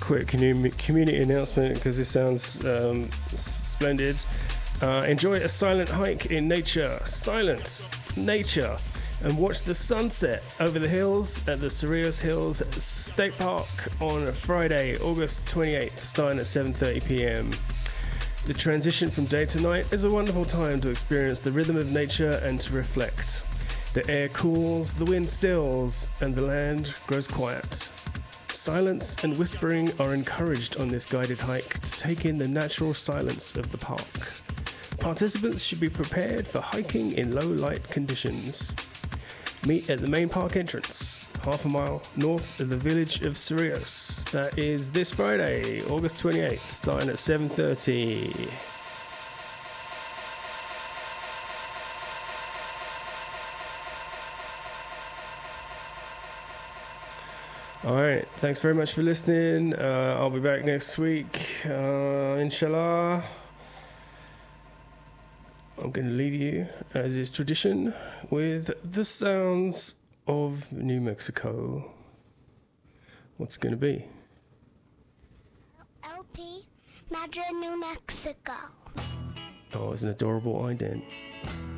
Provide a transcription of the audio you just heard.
quick community announcement because this sounds splendid. Enjoy a silent hike in nature, silent nature, and watch the sunset over the hills at the Cerrillos Hills State Park on Friday, August 28th, starting at 7:30 p.m. The transition from day to night is a wonderful time to experience the rhythm of nature and to reflect. The air cools, the wind stills, and the land grows quiet. Silence and whispering are encouraged on this guided hike to take in the natural silence of the park. Participants should be prepared for hiking in low light conditions. Meet at the main park entrance, half a mile north of the village of Cerrillos. That is this Friday, August 28th, starting at 7:30. All right, thanks very much for listening. I'll be back next week, inshallah. I'm going to leave you, as is tradition, with the sounds of New Mexico. What's it going to be? LP, Madrid, New Mexico. Oh, it's an adorable ident.